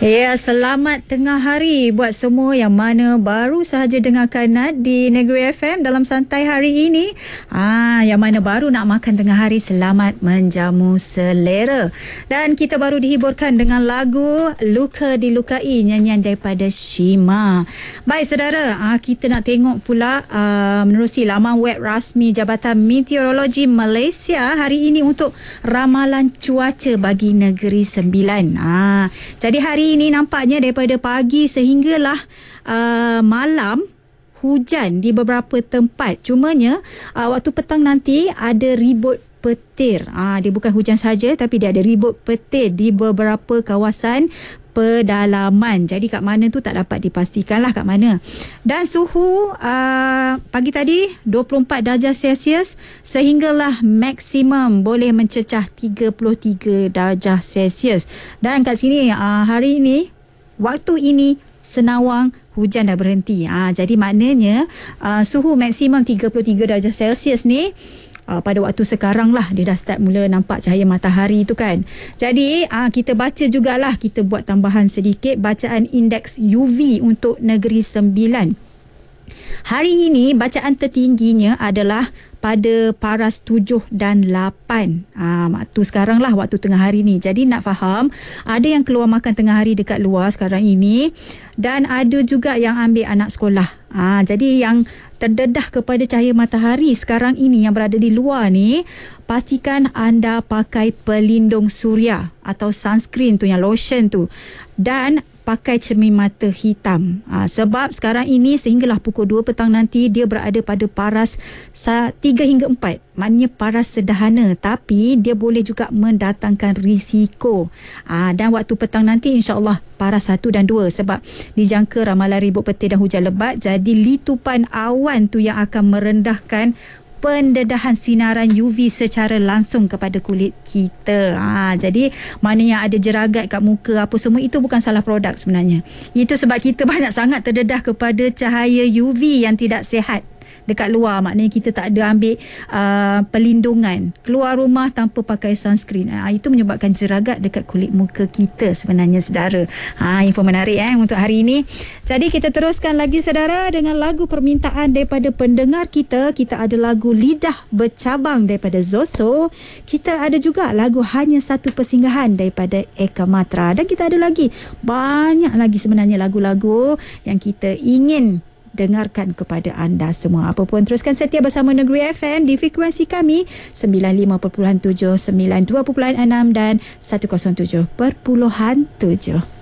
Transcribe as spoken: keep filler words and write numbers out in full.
Ya, selamat tengah hari buat semua yang mana baru sahaja dengarkan Nat di Negeri F M dalam santai hari ini. Ah, yang mana baru nak makan tengah hari, selamat menjamu selera. Dan kita baru dihiburkan dengan lagu Luka Dilukai, nyanyian daripada Shima. Baik saudara, ah, kita nak tengok pula ah, menerusi laman web rasmi Jabatan Meteorologi Malaysia hari ini untuk ramalan cuaca bagi Negeri Sembilan. Ah, jadi hari ini nampaknya daripada pagi sehinggalah uh, malam hujan di beberapa tempat. Cumanya uh, waktu petang nanti ada ribut petir. Ah, dia bukan hujan saja tapi dia ada ribut petir di beberapa kawasan pedalaman. Jadi kat mana tu tak dapat dipastikan lah kat mana. Dan suhu uh, pagi tadi dua puluh empat darjah Celsius sehinggalah maksimum boleh mencecah tiga puluh tiga darjah Celsius. Dan kat sini uh, hari ini, waktu ini Senawang hujan dah berhenti. Uh, jadi maknanya uh, suhu maksimum tiga puluh tiga darjah Celsius ni Uh, pada waktu sekarang lah dia dah start mula nampak cahaya matahari tu kan. Jadi uh, kita baca jugalah, kita buat tambahan sedikit bacaan indeks U V untuk Negeri Sembilan. Hari ini bacaan tertingginya adalah pada paras tujuh dan lapan. Ah, waktu sekarang lah, waktu tengah hari ni. Jadi nak faham, ada yang keluar makan tengah hari dekat luar sekarang ini dan ada juga yang ambil anak sekolah. Ah, jadi yang terdedah kepada cahaya matahari sekarang ini yang berada di luar ni, pastikan anda pakai pelindung suria atau sunscreen tu, yang lotion tu, dan pakai cermin mata hitam. Ha, sebab sekarang ini sehinggalah pukul dua petang nanti dia berada pada paras tiga hingga empat. Maknanya paras sederhana tapi dia boleh juga mendatangkan risiko. Ha, dan waktu petang nanti insya-Allah paras satu dan dua, sebab dijangka ramalan ribut petir dan hujan lebat. Jadi litupan awan tu yang akan merendahkan pendedahan sinaran U V secara langsung kepada kulit kita. Ha, jadi mana yang ada jeragat kat muka apa semua, itu bukan salah produk sebenarnya. Itu sebab kita banyak sangat terdedah kepada cahaya U V yang tidak sihat dekat luar. Maknanya kita tak ada ambil uh, pelindungan, keluar rumah tanpa pakai sunscreen. Ha, itu menyebabkan jeragat dekat kulit muka kita sebenarnya saudara. Ha, info menarik eh untuk hari ini. Jadi kita teruskan lagi saudara dengan lagu permintaan daripada pendengar kita. Kita ada lagu Lidah Bercabang daripada Zoso. Kita ada juga lagu Hanya Satu Persinggahan daripada Eka Matra. Dan kita ada lagi banyak lagi sebenarnya lagu-lagu yang kita ingin dengarkan kepada anda semua. Apapun, teruskan setia bersama Negeri F M di frekuensi kami sembilan puluh lima perpuluhan tujuh, sembilan puluh dua perpuluhan enam dan seratus tujuh perpuluhan tujuh.